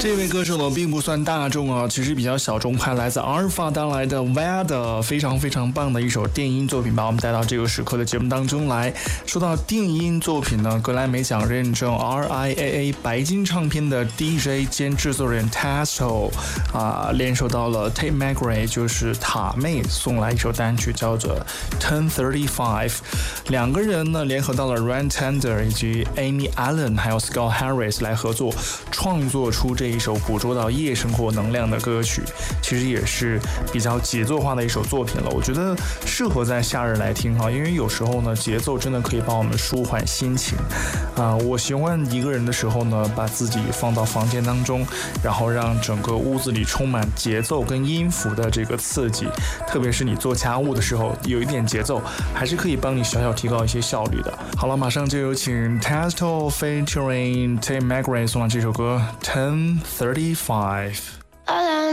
这位歌手呢并不算大众啊，其实比较小众派，来自阿尔法带来的 Weather， 非常非常棒的一首电音作品，把我们带到这个时刻的节目当中来。说到电音作品呢，格莱美奖认证 RIAA 白金唱片的 DJ 兼制作人 Tiesto 联手到了 Tate McRae， 就是塔妹，送来一首单曲叫做 1035。两个人呢联合到了 Ryan Tedder 以及 Amy Allen 还有 Scott Harris 来合作，创作出这一首捕捉到夜生活能量的歌曲，其实也是比较节奏化的一首作品了。我觉得适合在夏日来听哈，因为有时候呢，节奏真的可以帮我们舒缓心情我喜欢一个人的时候呢，把自己放到房间当中，然后让整个屋子里充满节奏跟音符的这个刺激，特别是你做家务的时候，有一点节奏，还是可以帮你小小提高一些效率的。好了，马上就有请 Tiesto featuring Tate McRae 送上这首歌 1035。